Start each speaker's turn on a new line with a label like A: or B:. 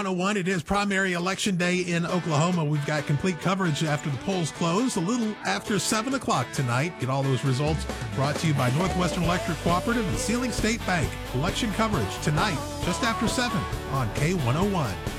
A: K101. It is primary election day in Oklahoma. We've got complete coverage after the polls close, a little after 7 o'clock tonight. Get all those results brought to you by Northwestern Electric Cooperative and Sealing State Bank. Election coverage tonight, just after 7 on K101.